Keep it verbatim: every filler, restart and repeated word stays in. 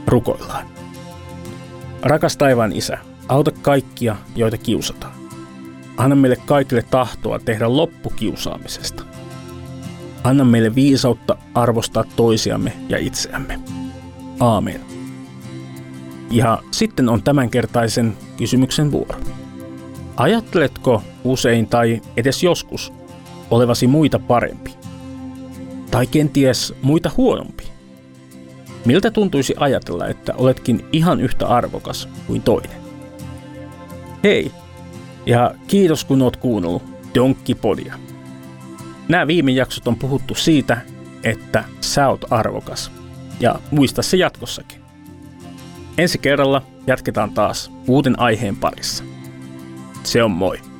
Rukoillaan. Rakas taivaan Isä, auta kaikkia, joita kiusataan. Anna meille kaikille tahtoa tehdä loppu kiusaamisesta. Anna meille viisautta arvostaa toisiamme ja itseämme. Aamen. Ja sitten on tämänkertaisen kysymyksen vuoro. Ajatteletko usein tai edes joskus olevasi muita parempi? Tai kenties muita huonompi? Miltä tuntuisi ajatella, että oletkin ihan yhtä arvokas kuin toinen? Hei, ja kiitos kun oot kuunnellut Donkkipodia. Nämä viime jaksot on puhuttu siitä, että sä oot arvokas, ja muista se jatkossakin. Ensi kerralla jatketaan taas uuden aiheen parissa. Se on moi!